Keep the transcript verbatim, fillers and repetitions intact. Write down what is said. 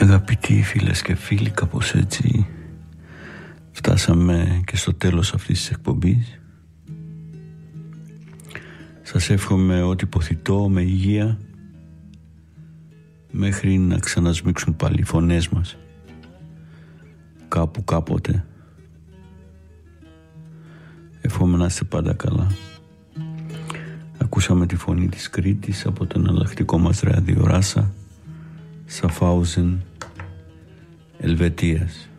Αγαπητοί φίλες και φίλοι, κάπως έτσι φτάσαμε και στο τέλος αυτής της εκπομπής. Σας εύχομαι ό,τι υποθητώ με υγεία μέχρι να ξανασμίξουν πάλι οι φωνές μας κάπου κάποτε. Εύχομαι να είστε πάντα καλά. Ακούσαμε τη φωνή της Κρήτης από το εναλλακτικό μας ράδιο Ράσα, Σαφάουζεν, Ελβετίας.